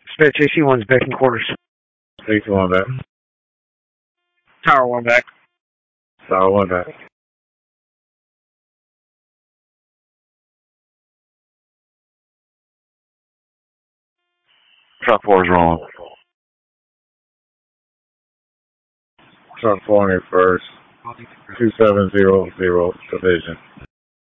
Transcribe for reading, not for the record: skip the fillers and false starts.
Spit JC1's back in quarters. Six one back. Tower 1 back. Tower one back. Truck 4 is rolling. Truck 4 on your first. 2700 division.